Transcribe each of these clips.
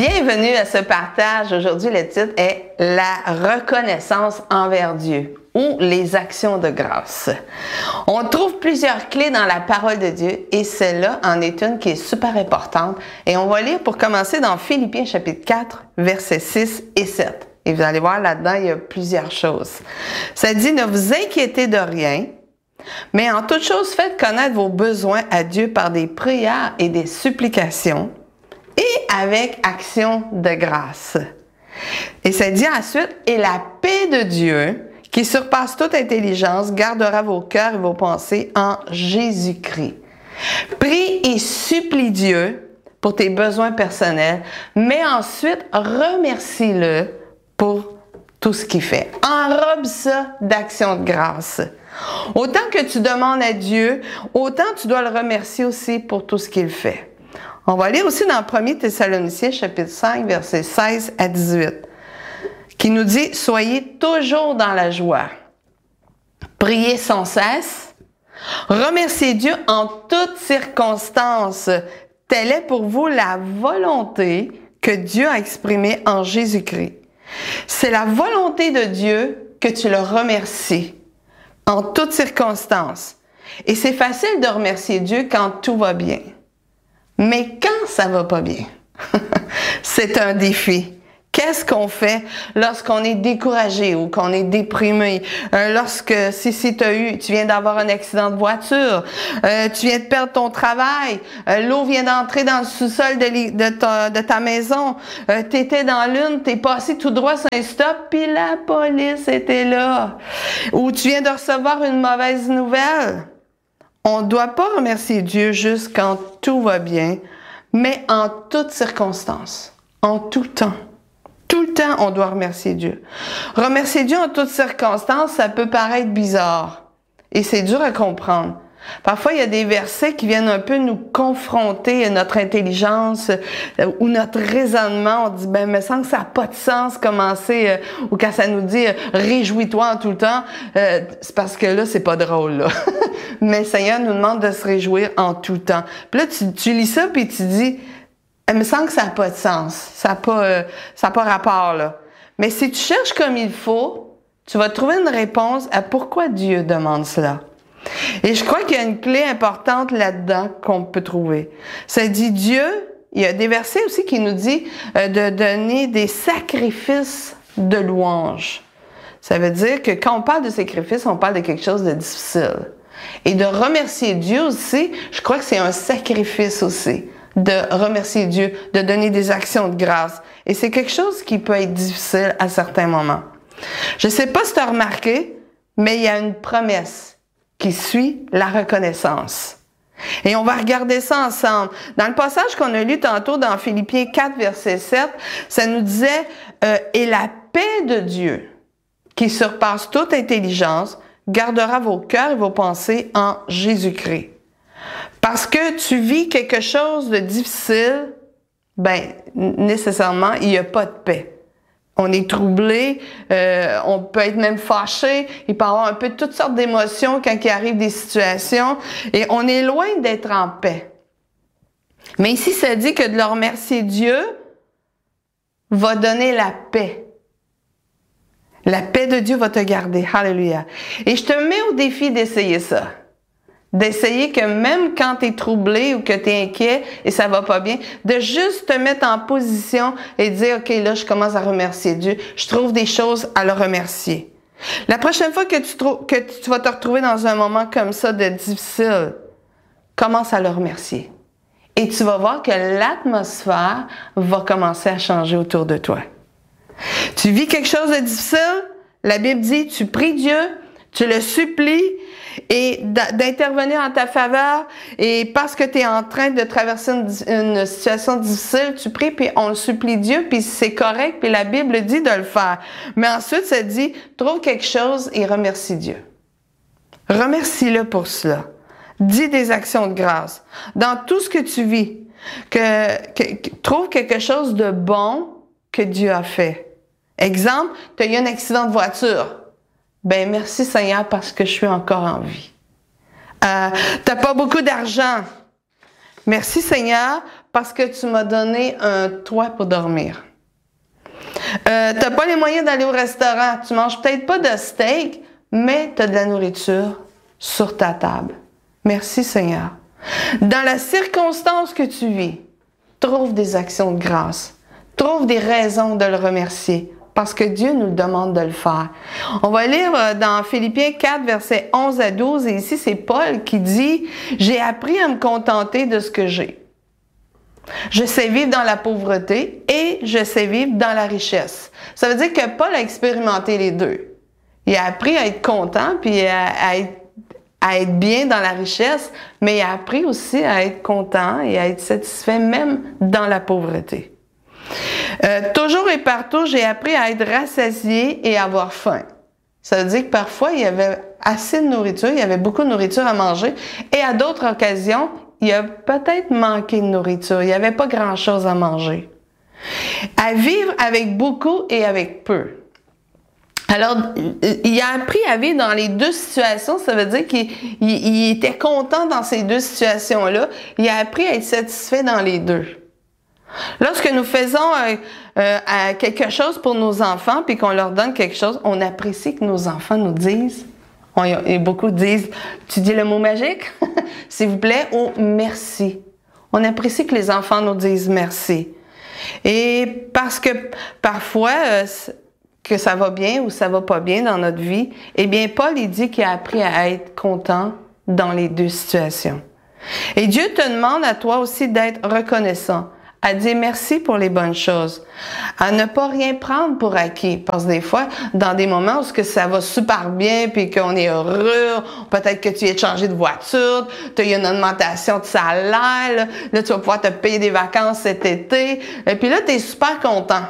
Bienvenue à ce partage. Aujourd'hui, le titre est « La reconnaissance envers Dieu » ou « Les actions de grâce ». On trouve plusieurs clés dans la parole de Dieu et celle-là en est une qui est super importante. Et on va lire pour commencer dans Philippiens chapitre 4, versets 6 et 7. Et vous allez voir là-dedans, il y a plusieurs choses. Ça dit « Ne vous inquiétez de rien, mais en toute chose, faites connaître vos besoins à Dieu par des prières et des supplications, et avec action de grâce. » Et ça dit ensuite, « Et la paix de Dieu, qui surpasse toute intelligence, gardera vos cœurs et vos pensées en Jésus-Christ. » Prie et supplie Dieu pour tes besoins personnels, mais ensuite, remercie-le pour tout ce qu'il fait. Enrobe ça d'action de grâce. Autant que tu demandes à Dieu, autant tu dois le remercier aussi pour tout ce qu'il fait. On va lire aussi dans 1 Thessaloniciens, chapitre 5, versets 16 à 18, qui nous dit « Soyez toujours dans la joie, priez sans cesse, remerciez Dieu en toutes circonstances. Telle est pour vous la volonté que Dieu a exprimée en Jésus-Christ. » C'est la volonté de Dieu que tu le remercies en toutes circonstances. Et c'est facile de remercier Dieu quand tout va bien. Mais quand ça va pas bien, c'est un défi. Qu'est-ce qu'on fait lorsqu'on est découragé ou qu'on est déprimé? Lorsque, si tu viens d'avoir un accident de voiture, tu viens de perdre ton travail, l'eau vient d'entrer dans le sous-sol de ta maison, t'étais dans l'une, t'es passé tout droit sur un stop, puis la police était là. Ou tu viens de recevoir une mauvaise nouvelle. On ne doit pas remercier Dieu juste quand tout va bien, mais en toutes circonstances, en tout temps. Tout le temps, on doit remercier Dieu. Remercier Dieu en toutes circonstances, ça peut paraître bizarre et c'est dur à comprendre. Parfois, il y a des versets qui viennent un peu nous confronter à notre intelligence ou notre raisonnement. On dit, ben, il me semble que ça n'a pas de sens commencer, ou quand ça nous dit « réjouis-toi en tout temps », c'est parce que là, c'est pas drôle, là. Mais le Seigneur nous demande de se réjouir en tout temps. Puis là, tu lis ça, puis tu dis « il me semble que ça n'a pas de sens, ça n'a pas rapport, là. » Mais si tu cherches comme il faut, tu vas trouver une réponse à pourquoi Dieu demande cela. Et je crois qu'il y a une clé importante là-dedans qu'on peut trouver. Ça dit Dieu, il y a des versets aussi qui nous dit de donner des sacrifices de louange. Ça veut dire que quand on parle de sacrifice, on parle de quelque chose de difficile. Et de remercier Dieu aussi, je crois que c'est un sacrifice aussi. De remercier Dieu, de donner des actions de grâce. Et c'est quelque chose qui peut être difficile à certains moments. Je ne sais pas si tu as remarqué, mais il y a une promesse qui suit la reconnaissance. Et on va regarder ça ensemble. Dans le passage qu'on a lu tantôt dans Philippiens 4, verset 7, ça nous disait « Et la paix de Dieu, qui surpasse toute intelligence, gardera vos cœurs et vos pensées en Jésus-Christ. » Parce que tu vis quelque chose de difficile, ben nécessairement, il n'y a pas de paix. On est troublé, on peut être même fâché, il peut y avoir un peu toutes sortes d'émotions quand il arrive des situations, et on est loin d'être en paix. Mais ici, ça dit que de le remercier Dieu va donner la paix. La paix de Dieu va te garder. Alléluia. Et je te mets au défi d'essayer ça. D'essayer que même quand tu es troublé ou que tu es inquiet et ça va pas bien, de juste te mettre en position et dire, OK, là, je commence à remercier Dieu. Je trouve des choses à le remercier. La prochaine fois que tu vas te retrouver dans un moment comme ça de difficile, commence à le remercier. Et tu vas voir que l'atmosphère va commencer à changer autour de toi. Tu vis quelque chose de difficile, la Bible dit, tu pries Dieu, tu le supplies et d'intervenir en ta faveur, et parce que tu es en train de traverser une situation difficile, tu pries puis on le supplie Dieu, puis c'est correct, puis la Bible dit de le faire. Mais ensuite, ça dit, trouve quelque chose et remercie Dieu. Remercie-le pour cela. Dis des actions de grâce. Dans tout ce que tu vis, trouve quelque chose de bon que Dieu a fait. Exemple, tu as eu un accident de voiture. Ben merci Seigneur parce que je suis encore en vie. T'as pas beaucoup d'argent. Merci Seigneur parce que tu m'as donné un toit pour dormir. T'as pas les moyens d'aller au restaurant. Tu manges peut-être pas de steak, mais tu as de la nourriture sur ta table. Merci Seigneur. Dans la circonstance que tu vis, trouve des actions de grâce. Trouve des raisons de le remercier. Parce que Dieu nous demande de le faire. On va lire dans Philippiens 4, versets 11 à 12, et ici c'est Paul qui dit « J'ai appris à me contenter de ce que j'ai. Je sais vivre dans la pauvreté et je sais vivre dans la richesse. » Ça veut dire que Paul a expérimenté les deux. Il a appris à être content puis à être bien dans la richesse, mais il a appris aussi à être content et à être satisfait même dans la pauvreté. Toujours et partout, j'ai appris à être rassasié et à avoir faim. Ça veut dire que parfois, il y avait assez de nourriture, il y avait beaucoup de nourriture à manger, et à d'autres occasions, il a peut-être manqué de nourriture, il n'y avait pas grand-chose à manger. À vivre avec beaucoup et avec peu. Alors, il a appris à vivre dans les deux situations, ça veut dire qu'il était content dans ces deux situations-là, il a appris à être satisfait dans les deux. Lorsque nous faisons quelque chose pour nos enfants puis qu'on leur donne quelque chose, on apprécie que nos enfants nous disent, et beaucoup disent, tu dis le mot magique, s'il vous plaît, ou merci. On apprécie que les enfants nous disent merci. Et parce que parfois, que ça va bien ou ça va pas bien dans notre vie, eh bien, Paul, il dit qu'il a appris à être content dans les deux situations. Et Dieu te demande à toi aussi d'être reconnaissant, à dire merci pour les bonnes choses, à ne pas rien prendre pour acquis. Parce que des fois, dans des moments où ça va super bien, puis qu'on est heureux, peut-être que tu es changé de voiture, tu as eu une augmentation de salaire, là, tu vas pouvoir te payer des vacances cet été, et puis là, tu es super content.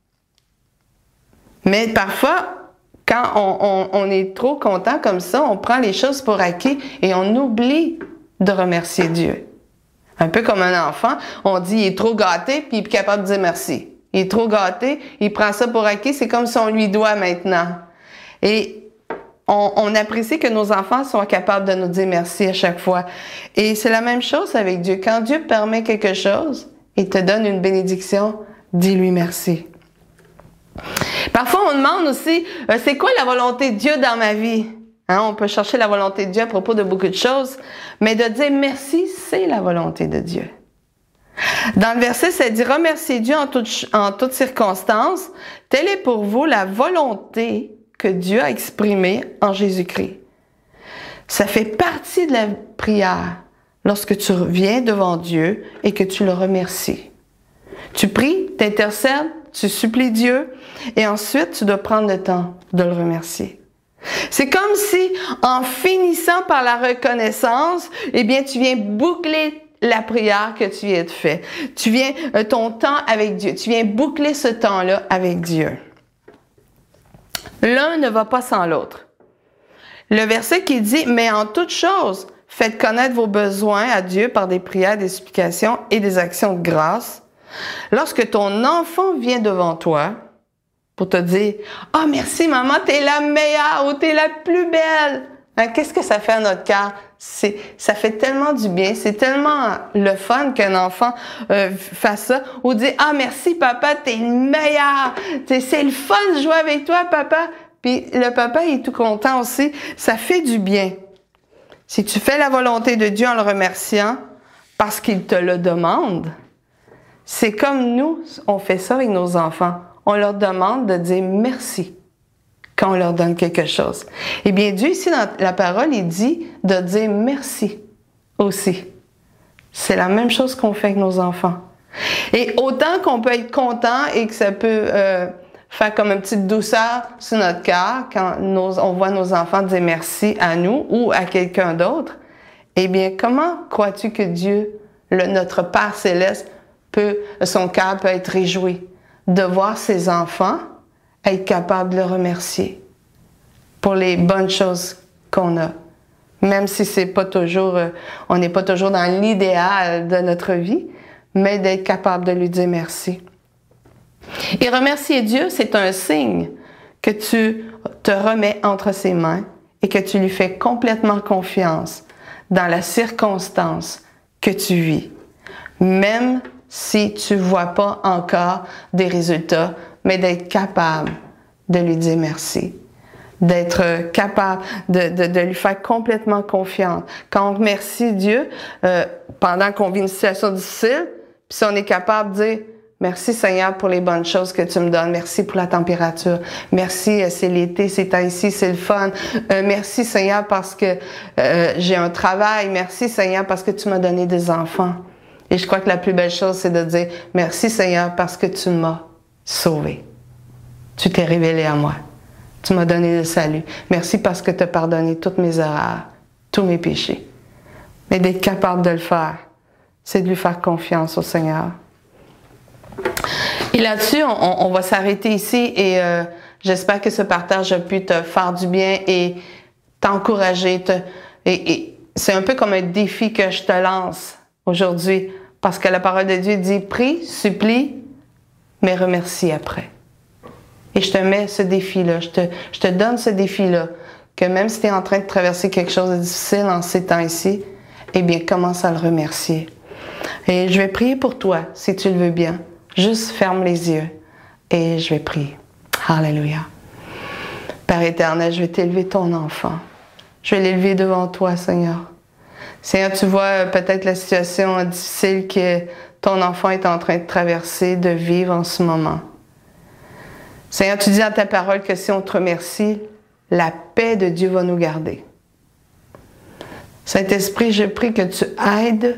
Mais parfois, quand on est trop content comme ça, on prend les choses pour acquis et on oublie de remercier Dieu. Un peu comme un enfant, on dit il est trop gâté puis il est plus capable de dire merci. Il est trop gâté, il prend ça pour acquis, c'est comme si on lui doit maintenant. Et on apprécie que nos enfants soient capables de nous dire merci à chaque fois. Et c'est la même chose avec Dieu. Quand Dieu permet quelque chose, il te donne une bénédiction, dis-lui merci. Parfois, on demande aussi, c'est quoi la volonté de Dieu dans ma vie? Hein, on peut chercher la volonté de Dieu à propos de beaucoup de choses, mais de dire merci, c'est la volonté de Dieu. Dans le verset, ça dit « Remerciez Dieu en toutes circonstances, telle est pour vous la volonté que Dieu a exprimée en Jésus-Christ. » Ça fait partie de la prière lorsque tu viens devant Dieu et que tu le remercies. Tu pries, tu intercèdes, tu supplies Dieu et ensuite tu dois prendre le temps de le remercier. C'est comme si, en finissant par la reconnaissance, eh bien, tu viens boucler la prière que tu viens de faire. Tu viens, ton temps avec Dieu. Tu viens boucler ce temps-là avec Dieu. L'un ne va pas sans l'autre. Le verset qui dit, mais en toute chose, faites connaître vos besoins à Dieu par des prières, des supplications et des actions de grâce. Lorsque ton enfant vient devant toi, pour te dire « Ah, merci maman, t'es la meilleure ou t'es la plus belle! » Hein, qu'est-ce que ça fait à notre cœur? Ça fait tellement du bien, c'est tellement le fun qu'un enfant fasse ça. Ou dire « Ah, merci papa, t'es le meilleur! C'est le fun de jouer avec toi, papa! » Puis le papa il est tout content aussi. Ça fait du bien. Si tu fais la volonté de Dieu en le remerciant, parce qu'il te le demande, c'est comme nous, on fait ça avec nos enfants. On leur demande de dire merci quand on leur donne quelque chose. Eh bien, Dieu, ici, dans la parole, il dit de dire merci aussi. C'est la même chose qu'on fait avec nos enfants. Et autant qu'on peut être content et que ça peut faire comme une petite douceur sur notre cœur quand on voit nos enfants dire merci à nous ou à quelqu'un d'autre, eh bien, comment crois-tu que Dieu, notre Père céleste, son cœur peut être réjoui de voir ses enfants être capables de le remercier pour les bonnes choses qu'on a. Même si c'est pas toujours, on n'est pas toujours dans l'idéal de notre vie, mais d'être capable de lui dire merci. Et remercier Dieu, c'est un signe que tu te remets entre ses mains et que tu lui fais complètement confiance dans la circonstance que tu vis. même si tu ne vois pas encore des résultats, mais d'être capable de lui dire merci. D'être capable de lui faire complètement confiance. Quand on remercie Dieu, pendant qu'on vit une situation difficile, puis si on est capable de dire « Merci Seigneur pour les bonnes choses que tu me donnes. Merci pour la température. Merci, c'est l'été, c'est temps ici, c'est le fun. Merci Seigneur parce que j'ai un travail. Merci Seigneur parce que tu m'as donné des enfants. » Et je crois que la plus belle chose, c'est de dire « Merci Seigneur parce que tu m'as sauvé. Tu t'es révélé à moi. Tu m'as donné le salut. Merci parce que tu as pardonné toutes mes erreurs, tous mes péchés. » Mais d'être capable de le faire, c'est de lui faire confiance au Seigneur. Et là-dessus, on va s'arrêter ici et j'espère que ce partage a pu te faire du bien et t'encourager. Et c'est un peu comme un défi que je te lance aujourd'hui parce que la parole de Dieu dit « Prie, supplie, mais remercie après. » Et je te mets ce défi-là, je te donne ce défi-là, que même si tu es en train de traverser quelque chose de difficile en ces temps-ci, eh bien, commence à le remercier. Et je vais prier pour toi, si tu le veux bien. Juste ferme les yeux et je vais prier. Alléluia. Père éternel, je vais t'élever ton enfant. Je vais l'élever devant toi, Seigneur. Seigneur, tu vois peut-être la situation difficile que ton enfant est en train de traverser, de vivre en ce moment. Seigneur, tu dis dans ta parole que si on te remercie, la paix de Dieu va nous garder. Saint-Esprit, je prie que tu aides,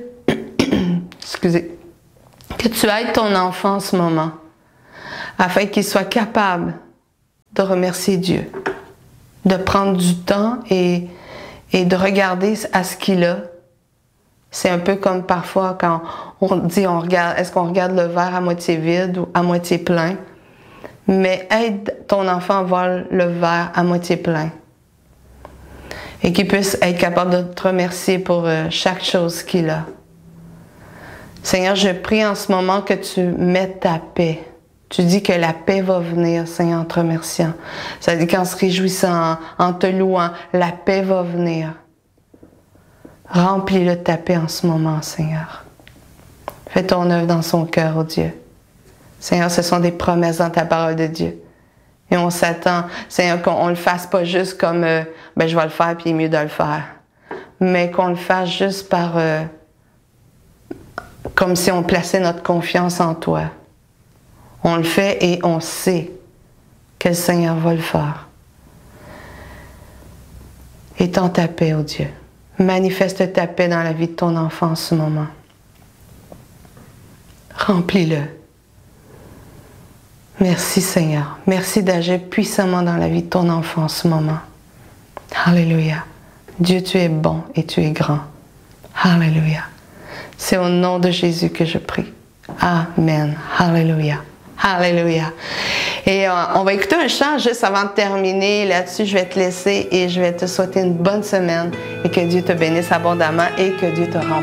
que tu aides ton enfant en ce moment, afin qu'il soit capable de remercier Dieu, de prendre du temps et de regarder à ce qu'il a. C'est un peu comme parfois quand on dit, est-ce qu'on regarde le verre à moitié vide ou à moitié plein? Mais aide ton enfant à voir le verre à moitié plein. Et qu'il puisse être capable de te remercier pour chaque chose qu'il a. Seigneur, je prie en ce moment que tu mettes ta paix. Tu dis que la paix va venir, Seigneur, en te remerciant. Ça dit qu'en se réjouissant, en te louant, la paix va venir. Remplis-le de ta paix en ce moment, Seigneur. Fais ton œuvre dans son cœur, oh Dieu. Seigneur, ce sont des promesses dans ta parole de Dieu. Et on s'attend, Seigneur, qu'on ne le fasse pas juste comme je vais le faire puis il est mieux de le faire. Mais qu'on le fasse juste par comme si on plaçait notre confiance en toi. On le fait et on sait que le Seigneur va le faire. Étends ta paix, oh Dieu. Manifeste ta paix dans la vie de ton enfant en ce moment. Remplis-le. Merci Seigneur. Merci d'agir puissamment dans la vie de ton enfant en ce moment. Alléluia. Dieu, tu es bon et tu es grand. Alléluia. C'est au nom de Jésus que je prie. Amen. Alléluia. Alléluia. Et on va écouter un chant juste avant de terminer. Là-dessus, je vais te laisser et je vais te souhaiter une bonne semaine et que Dieu te bénisse abondamment et que Dieu te remplisse.